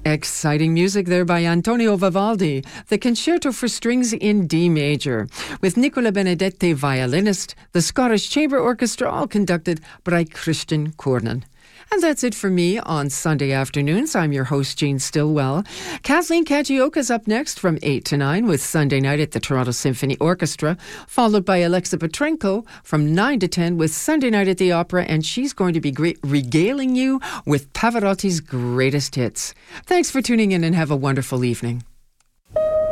Exciting music there by Antonio Vivaldi, the Concerto for Strings in D major, with Nicola Benedetti, violinist, the Scottish Chamber Orchestra, all conducted by Christian Cornan. And that's it for me on Sunday afternoons. I'm your host, Jean Stillwell. Kathleen Kagioka's up next from 8 to 9 with Sunday Night at the Toronto Symphony Orchestra, followed by Alexa Petrenko from 9 to 10 with Sunday Night at the Opera, and she's going to be regaling you with Pavarotti's greatest hits. Thanks for tuning in and have a wonderful evening.